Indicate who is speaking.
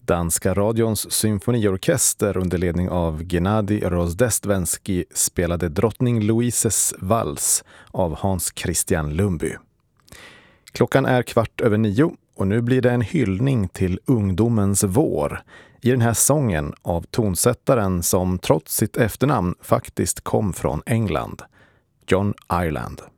Speaker 1: Danska radions symfoniorkester under ledning av Gennady Rozdestvenskij spelade Drottning Louises vals av Hans Christian Lumbye. Klockan är 8:15 och nu blir det en hyllning till ungdomens vår i den här sången av tonsättaren som trots sitt efternamn faktiskt kom från England, John Ireland.